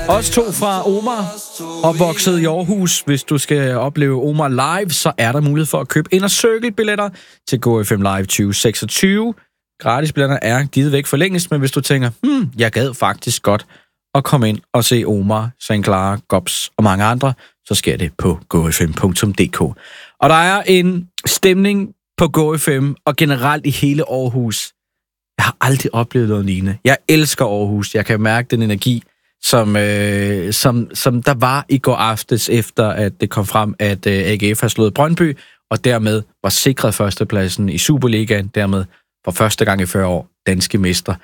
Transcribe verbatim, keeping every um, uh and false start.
Os to fra Omar, opvokset i Aarhus. Hvis du skal opleve Omar live, så er der mulighed for at købe Inner Circle-billetter til Go F M Live tyve seksogtyve. Gratis billetter er givet væk for længst, men hvis du tænker, hmm, jeg gad faktisk godt at komme ind og se Omar, Saint Clara, Gobs og mange andre, så sker det på go f m punktum d k. Og der er en stemning på Go F M og generelt i hele Aarhus. Jeg har aldrig oplevet noget lignende. Jeg elsker Aarhus. Jeg kan mærke den energi, som, øh, som, som der var i går aftes, efter at det kom frem, at øh, A G F har slået Brøndby, og dermed var sikret førstepladsen i Superligaen, dermed for første gang i fyrre år danske mester.